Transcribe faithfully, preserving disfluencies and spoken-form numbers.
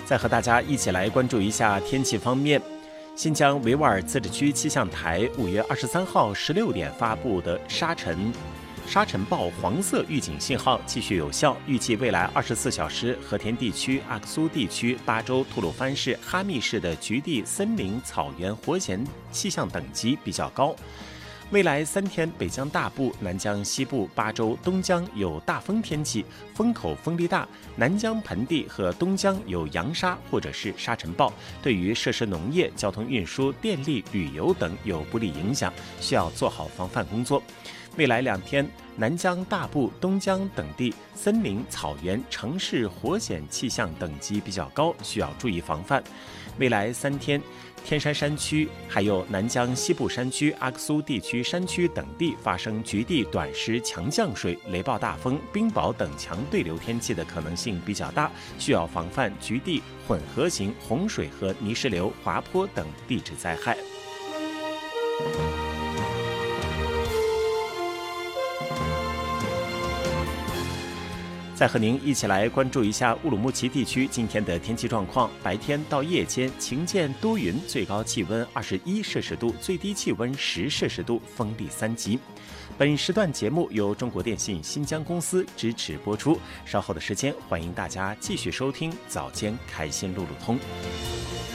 再和大家一起来关注一下天气方面。新疆维吾尔自治区气象台五月二十三号十六点发布的沙尘沙尘暴黄色预警信号继续有效，预计未来二十四小时，和田地区、阿克苏地区、巴州、吐鲁番市、哈密市的局地森林、草原、火险气象等级比较高。未来三天，北疆大部、南疆西部、巴州、东疆有大风天气，风口风力大；南疆盆地和东疆有扬沙或者是沙尘暴，对于设施农业、交通运输、电力、旅游等有不利影响，需要做好防范工作。未来两天，南疆大部、东疆等地森林、草原、城市火险气象等级比较高，需要注意防范。未来三天，天山山区还有南疆西部山区、阿克苏地区山区等地发生局地短时强降水、雷暴大风、冰雹等强对流天气的可能性比较大，需要防范局地混合型洪水和泥石流、滑坡等地质灾害。再和您一起来关注一下乌鲁木齐地区今天的天气状况。白天到夜间晴间多云，最高气温二十一摄氏度，最低气温十摄氏度，风力三级。本时段节目由中国电信新疆公司支持播出。稍后的时间，欢迎大家继续收听早间开心路路通。